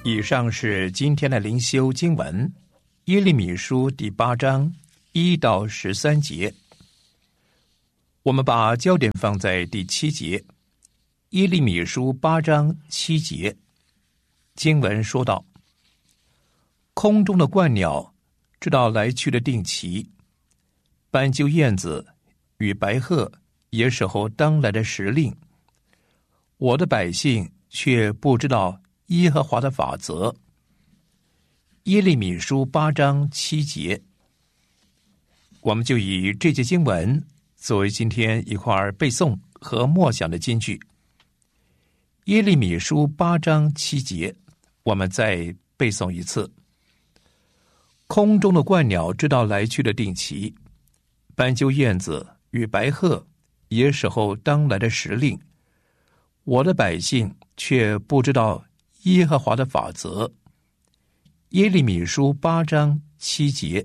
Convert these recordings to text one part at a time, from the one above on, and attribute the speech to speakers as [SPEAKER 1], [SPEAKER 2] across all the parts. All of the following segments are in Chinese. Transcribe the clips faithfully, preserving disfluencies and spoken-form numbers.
[SPEAKER 1] 以上是今天的灵修经文，耶利米书第八章一到十三节。我们把焦点放在第七节，耶利米书八章七节，经文说道：空中的鹳鸟知道来去的定期，斑鸠燕子与白鹤也守候当来的时令，我的百姓却不知道耶和华的法则。耶利米书八章七节，我们就以这节经文作为今天一块背诵和默想的金句。耶利米书八章七节，我们再背诵一次。空中的鹳鸟知道来去的定期，斑鸠燕子与白鹤也守候当来的时令，我的百姓却不知道耶和华的法则。耶利米书八章七节。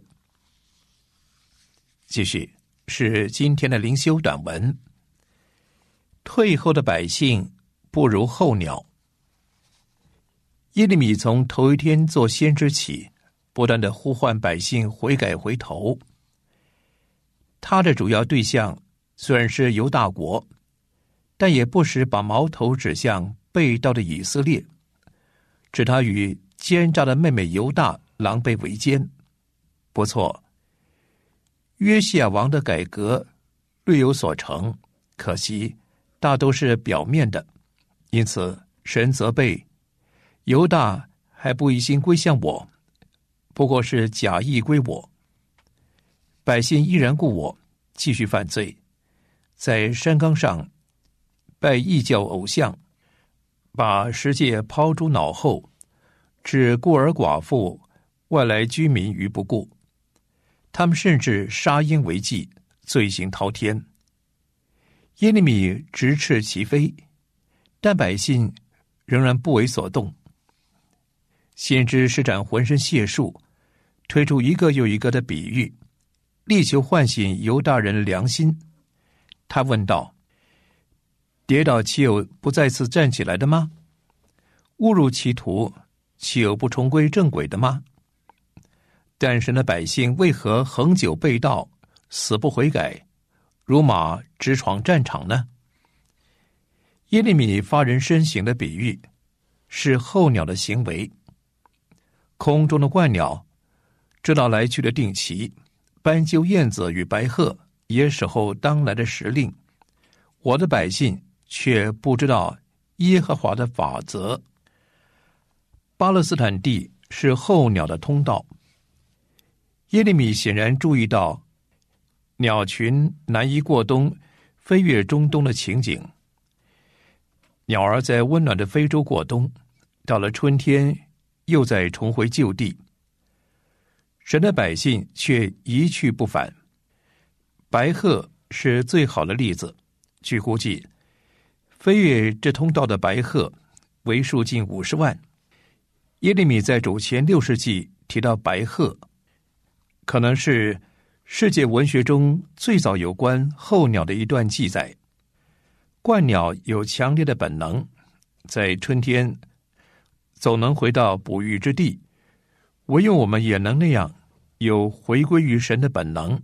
[SPEAKER 1] 继续是今天的灵修短文。退后的百姓不如候鸟。耶利米从头一天做先知起，不断地呼唤百姓悔改回头。他的主要对象虽然是犹大国，但也不时把矛头指向背道的以色列，指他与奸诈的妹妹犹大狼狈为奸。不错，约西亚王的改革略有所成，可惜大都是表面的，因此神责备犹大还不一心归向我，不过是假意归我。百姓依然故我，继续犯罪，在山冈上拜异教偶像，把十诫抛诸脑后，置孤儿寡妇、外来居民于不顾。他们甚至杀婴为祭，罪行滔天。耶利米直斥其非，但百姓仍然不为所动。先知施展浑身解数，推出一个又一个的比喻，力求唤醒犹大人良心。他问道：跌倒岂有不再次站起来的吗？误入歧途，岂有不重归正轨的吗？但神的百姓为何恒久背道，死不悔改，如马直闯战场呢？耶利米发人深省的比喻是候鸟的行为。空中的鹳鸟知道来去的定期，斑鸠燕子与白鹤也守候当来的时令，我的百姓却不知道耶和华的法则。巴勒斯坦地是候鸟的通道。耶利米显然注意到鸟群难以过冬，飞越中东的情景。鸟儿在温暖的非洲过冬，到了春天又再重回旧地。神的百姓却一去不返。白鹤是最好的例子，据估计飞越这通道的白鹤为数近五十万。耶利米在主前六世纪提到白鹤，可能是世界文学中最早有关候鸟的一段记载。鹳鸟有强烈的本能，在春天总能回到哺育之地，唯有我们也能那样，有回归于神的本能。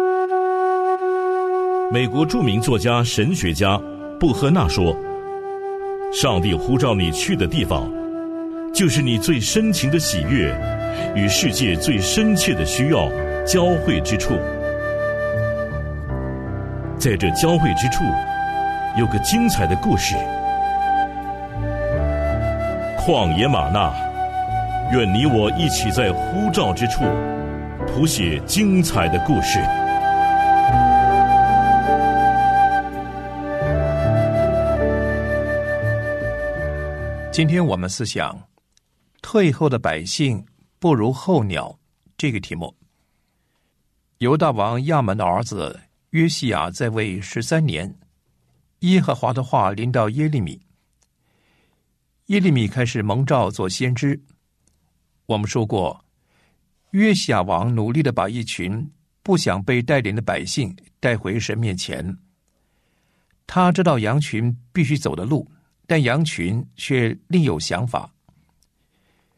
[SPEAKER 2] 美国著名作家、神学家布赫纳说，上帝呼召你去的地方，就是你最深情的喜悦与世界最深切的需要交汇之处。在这交汇之处，有个精彩的故事。旷野玛纳，愿你我一起在呼召之处谱写精彩的故事。
[SPEAKER 1] 今天我们思想退后的百姓不如候鸟这个题目。犹大王亚门的儿子约西亚在位十三年，耶和华的话临到耶利米。耶利米开始蒙召做先知。我们说过，约西亚王努力地把一群不想被带领的百姓带回神面前。他知道羊群必须走的路，但羊群却另有想法。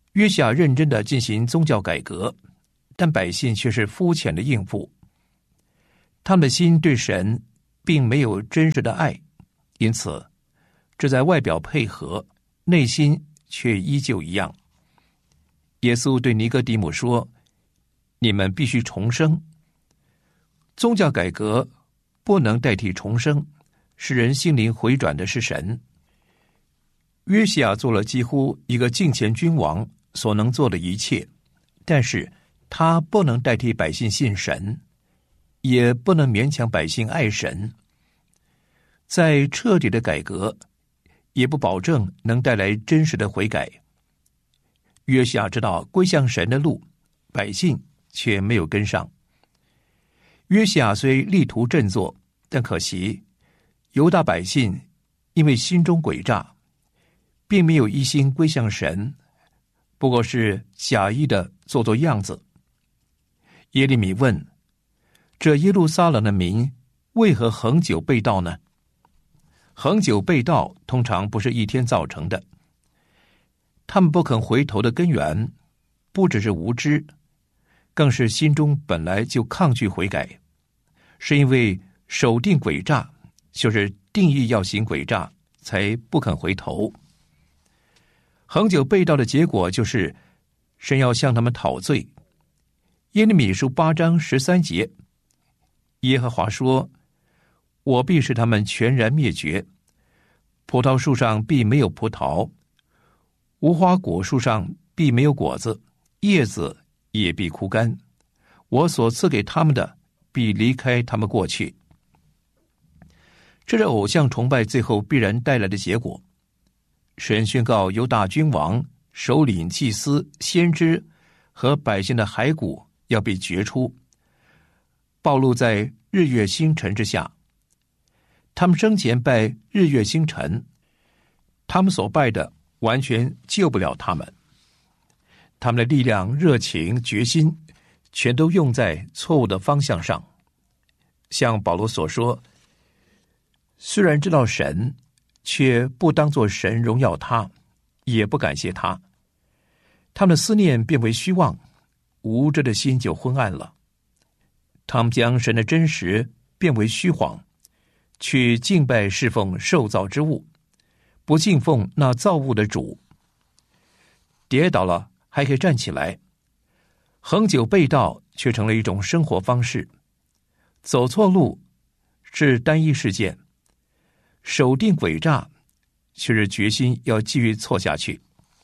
[SPEAKER 1] 约西亚认真的进行宗教改革，但百姓却是肤浅的应付。他们的心对神并没有真实的爱，因此只在外表配合，内心却依旧一样。耶稣对尼哥底母说：你们必须重生。宗教改革不能代替重生，使人心灵回转的是神。约西亚做了几乎一个敬虔君王所能做的一切，但是他不能代替百姓信神，也不能勉强百姓爱神。再彻底的改革，也不保证能带来真实的悔改。约西亚知道归向神的路，百姓却没有跟上。约西亚虽力图振作，但可惜犹大百姓因为心中诡诈，并没有一心归向神，不过是假意的做做样子。耶利米问：这耶路撒冷的民为何恒久背道呢？恒久背道通常不是一天造成的，他们不肯回头的根源不只是无知，更是心中本来就抗拒悔改，是因为守定诡诈，就是定义要行诡诈，才不肯回头。恒久背道的结果就是神要向他们讨罪。耶利米书八章十三节，耶和华说：我必使他们全然灭绝，葡萄树上必没有葡萄，无花果树上必没有果子，叶子也必枯干，我所赐给他们的必离开他们过去。这是偶像崇拜最后必然带来的结果。神宣告犹大君王、首领、祭司、先知和百姓的骸骨要被掘出，暴露在日月星辰之下。他们生前拜日月星辰，他们所拜的完全救不了他们。他们的力量、热情、决心全都用在错误的方向上。像保罗所说，虽然知道神，却不当作神荣耀他，也不感谢他。他们的思念变为虚妄，无知的心就昏暗了。他们将神的真实变为虚谎，去敬拜侍奉受造之物，不敬奉那造物的主。跌倒了还可以站起来，恒久背道却成了一种生活方式。走错路是单一事件，守定诡诈却是决心要继续错下去。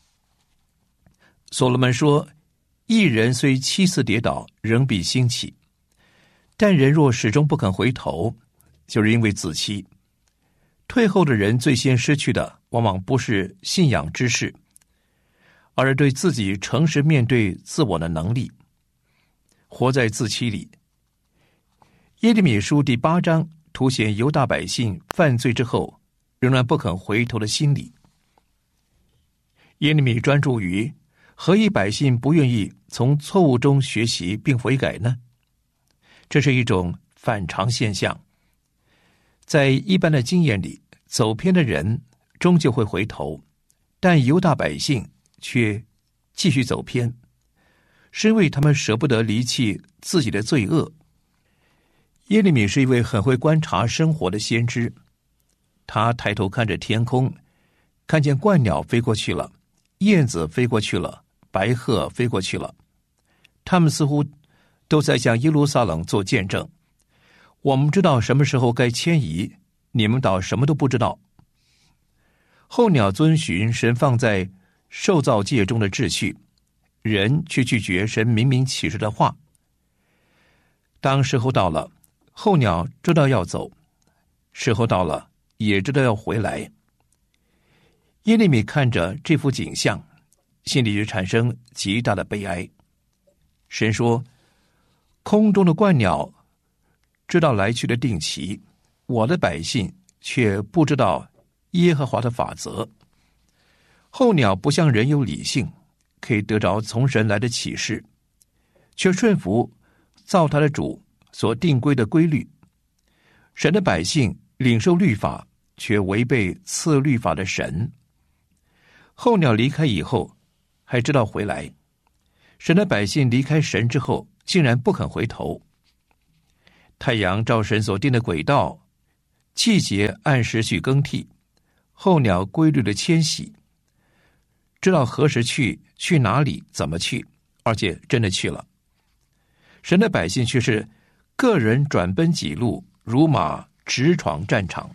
[SPEAKER 1] 所罗门说，一人虽七次跌倒，仍必兴起，但人若始终不肯回头，就是因为自欺。退后的人最先失去的往往不是信仰之事，而是对自己诚实面对自我的能力。活在自欺里。耶利米书第八章凸显犹大百姓犯罪之后仍然不肯回头的心理。耶利米专注于何以百姓不愿意从错误中学习并悔改呢？这是一种反常现象。在一般的经验里，走偏的人终究会回头，但犹大百姓却继续走偏，是因为他们舍不得离弃自己的罪恶。耶利米是一位很会观察生活的先知，他抬头看着天空，看见鹳鸟飞过去了，燕子飞过去了，白鹤飞过去了，他们似乎都在向耶路撒冷做见证。我们知道什么时候该迁移，你们倒什么都不知道。候鸟遵循神放在受造界中的秩序，人却拒绝神明明启示的话。当时候到了，候鸟知道要走，时候到了，也知道要回来。耶利米看着这幅景象，心里就产生极大的悲哀。神说，空中的鹳鸟知道来去的定期，我的百姓却不知道耶和华的法则。候鸟不像人有理性，可以得着从神来的启示，却顺服造他的主所定规的规律。神的百姓领受律法，却违背赐律法的神。候鸟离开以后， 还知道回来。神的百姓离开神之后，竟然不肯回头。太阳照神所定的轨道，季节按时去更替，候鸟规律的迁徙，知道何时去，去哪里，怎么去，而且真的去了。神的百姓却是个人转奔己路，如马直闯战场。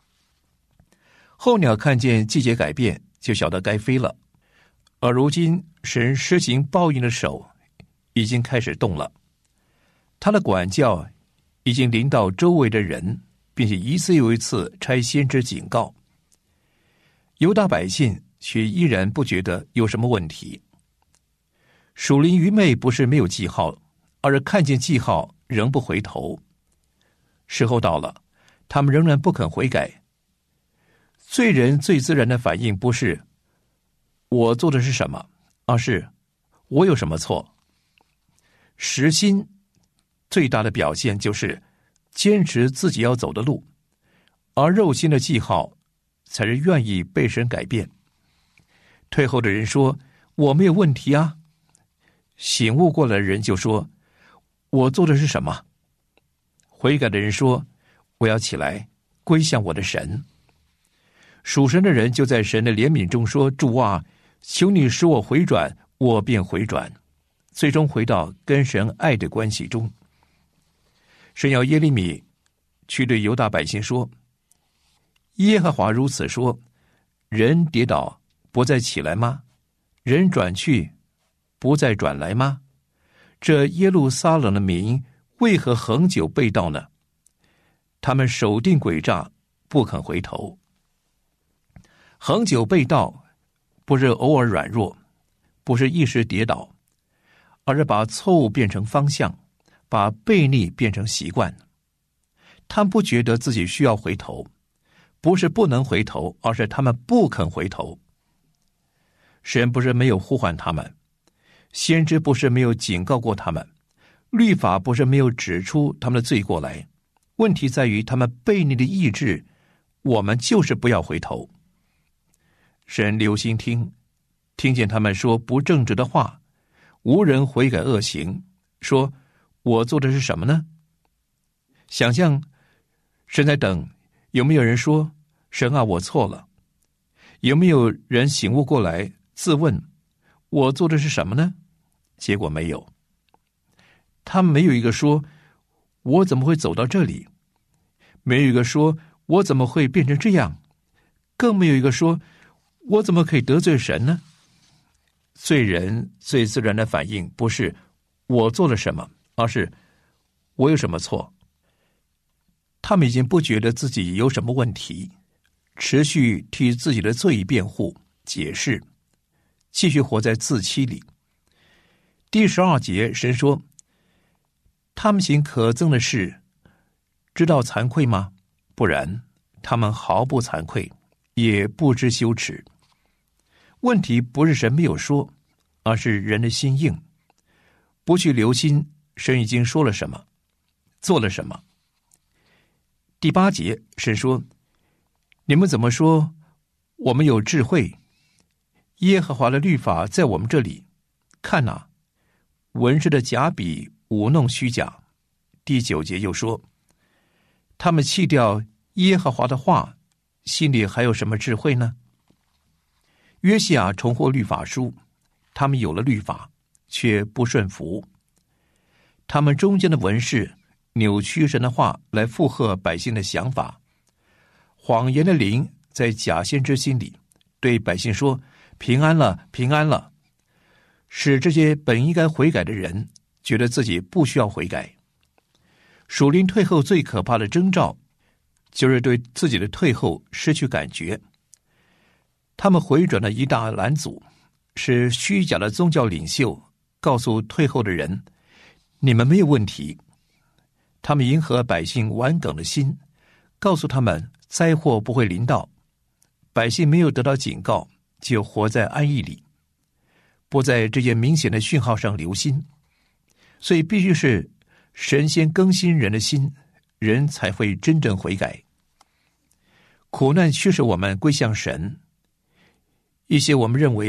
[SPEAKER 1] 候鸟看见季节改变，就晓得该飞了。而如今神施行报应的手已经开始动了，他的管教已经临到周围的人，并且一次又一次差先知警告。犹大百姓却依然不觉得有什么问题。属灵愚昧不是没有记号，而是看见记号仍不回头。时候到了，他们仍然不肯悔改。罪人最自然的反应不是我做的是什么，而是我有什么错。实心最大的表现就是坚持自己要走的路，而肉心的记号才是愿意被神改变。退后的人说我没有问题啊，醒悟过来的人就说我做的是什么。悔改的人说我要起来归向我的神。属神的人就在神的怜悯中说，主啊，求你使我回转，我便回转，最终回到跟神爱的关系中。神要耶利米去对犹大百姓说，耶和华如此说，人跌倒不再起来吗？人转去不再转来吗？这耶路撒冷的民为何恒久背道呢？他们守定诡诈，不肯回头。恒久背道不是偶尔软弱，不是一时跌倒，而是把错误变成方向，把悖逆变成习惯。他们不觉得自己需要回头，不是不能回头，而是他们不肯回头。神不是没有呼唤他们，先知不是没有警告过他们，律法不是没有指出他们的罪过来。问题在于他们悖逆的意志，我们就是不要回头。神留心听，听见他们说不正直的话，无人悔改恶行，说我做的是什么呢？想象神在等，有没有人说神啊，我错了？有没有人醒悟过来自问我做的是什么呢？结果没有。他们没有一个说我怎么会走到这里，没有一个说我怎么会变成这样，更没有一个说我怎么可以得罪神呢？罪人最自然的反应不是我做了什么，而是我有什么错。他们已经不觉得自己有什么问题，持续替自己的罪辩护解释，继续活在自欺里。第十二节神说，他们行可憎的事，知道惭愧吗？不然他们毫不惭愧，也不知羞耻。问题不是神没有说，而是人的心硬，不去留心神已经说了什么，做了什么。第八节神说，你们怎么说我们有智慧？耶和华的律法在我们这里，看哪，文士的假笔舞弄虚假。第九节又说，他们弃掉耶和华的话，心里还有什么智慧呢？约西亚重获律法书，他们有了律法，却不顺服。他们中间的文士扭曲神的话来附和百姓的想法，谎言的灵在假先知心里对百姓说平安了，平安了，使这些本应该悔改的人觉得自己不需要悔改。属灵退后最可怕的征兆，就是对自己的退后失去感觉。他们回转了一大拦阻，是虚假的宗教领袖告诉退后的人，你们没有问题。他们迎合百姓顽梗的心，告诉他们灾祸不会临到。百姓没有得到警告，就活在安逸里，不在这些明显的讯号上留心。所以必须是神先更新人的心，人才会真正悔改。苦难驱使我们归向神，一些我们认为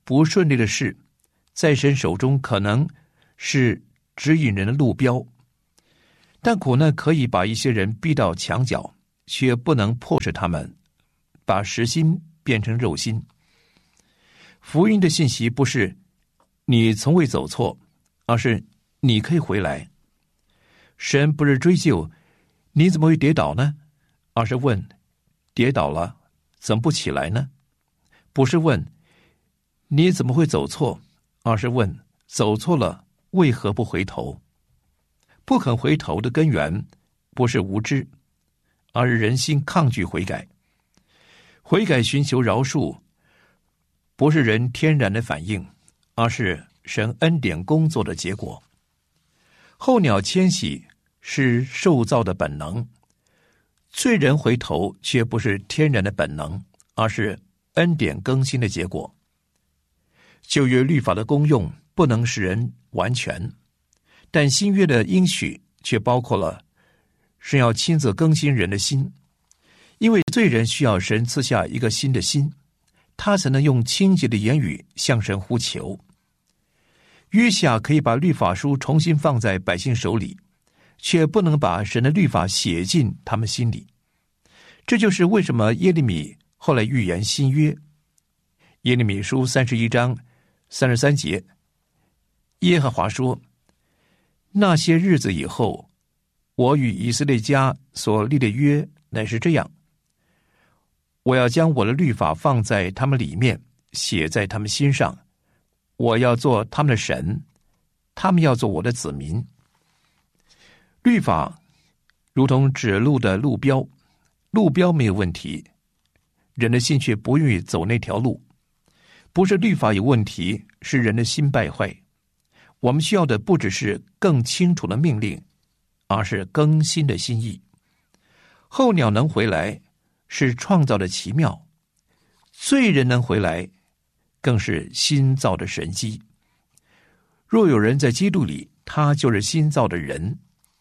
[SPEAKER 1] 不顺利的事，在神手中可能是指引人的路标，但苦难可以把一些人逼到墙角，却不能迫使他们把实心变成肉心。福音的信息不是你从未走错，而是你可以回来。神不是追究你怎么会跌倒呢，而是问跌倒了怎么不起来呢？不是问你怎么会走错，而是问走错了为何不回头？不肯回头的根源不是无知，而是人心抗拒悔改。悔改寻求饶恕不是人天然的反应，而是神恩典工作的结果。候鸟迁徙是受造的本能，罪人回头却不是天然的本能，而是恩典更新的结果。旧约律法的功用不能使人完全，但新约的应许却包括了神要亲自更新人的心，因为罪人需要神赐下一个新的心，他才能用清洁的言语向神呼求。约夏可以把律法书重新放在百姓手里，却不能把神的律法写进他们心里。这就是为什么耶利米后来预言新约。耶利米书三十一章三十三节，耶和华说：那些日子以后，我与以色列家所立的约乃是这样，我要将我的律法放在他们里面，写在他们心上，我要做他们的神，他们要做我的子民。律法如同指路的路标，路标没有问题，人的心却不愿意走那条路。不是律法有问题，是人的心败坏。我们需要的不只是更清楚的命令，而是更新的心意。候鸟能回来是创造的奇妙，罪人能回来更是新造的神迹。若有人在基督里，他就是新造的人。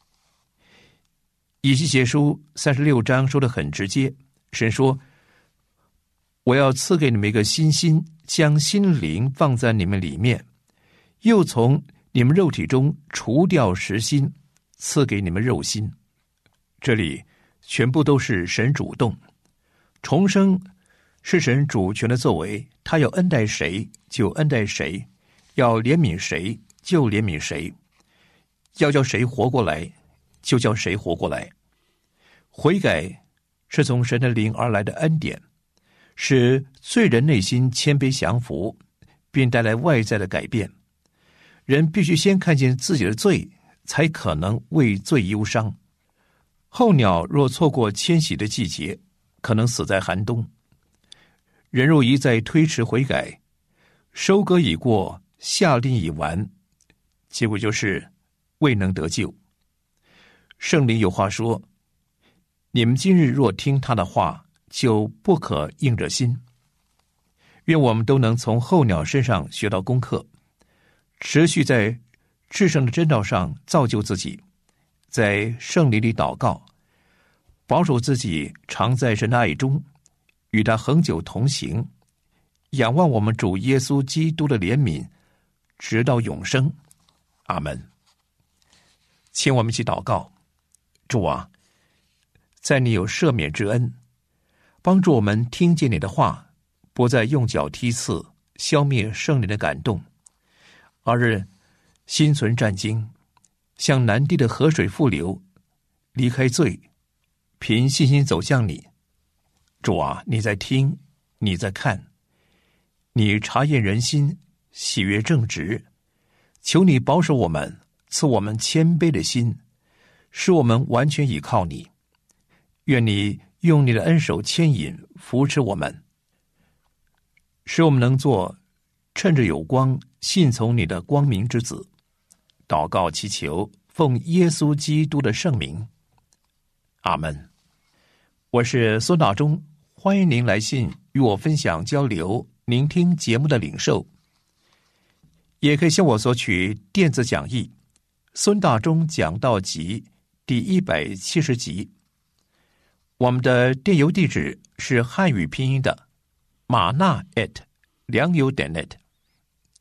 [SPEAKER 1] 以西结书三十六章说得很直接，神说：我要赐给你们一个新心，将心灵放在你们里面，又从你们肉体中除掉实心，赐给你们肉心。这里全部都是神主动，重生是神主权的作为，他要恩待谁就恩待谁，要怜悯谁就怜悯谁，要叫谁活过来就叫谁活过来。悔改是从神的灵而来的恩典，使罪人内心谦卑降服，并带来外在的改变。人必须先看见自己的罪，才可能为罪忧伤。候鸟若错过迁徙的季节，可能死在寒冬。人若一再推迟悔改，收割已过，夏令已完，结果就是未能得救。圣灵有话说：你们今日若听他的话，就不可硬着心。愿我们都能从候鸟身上学到功课，持续在至圣的真道上造就自己，在圣灵里祷告，保守自己常在神的爱中，与他恒久同行，仰望我们主耶稣基督的怜悯，直到永生。阿们。请我们一起祷告。主啊，在你有赦免之恩，帮助我们听见你的话，不再用脚踢刺，消灭圣灵的感动，而是心存战兢，向南地的河水复流，离开罪，凭信心走向你。主啊，你在听，你在看，你察验人心，喜悦正直，求你保守我们，赐我们谦卑的心，使我们完全倚靠你。愿你用你的恩手牵引扶持我们，使我们能做趁着有光信从你的光明之子。祷告祈求，奉耶稣基督的圣名。阿们。我是孙大中，欢迎您来信与我分享交流您听节目的领受，也可以向我索取电子讲义孙大中讲道集第一百七十集。我们的电邮地址是汉语拼音的马纳 at 良友点 net，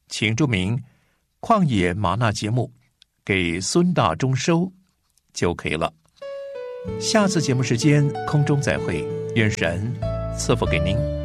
[SPEAKER 1] 请注明旷野吗哪节目给孙大中收就可以了。下次节目时间空中再会，愿神赐福给您。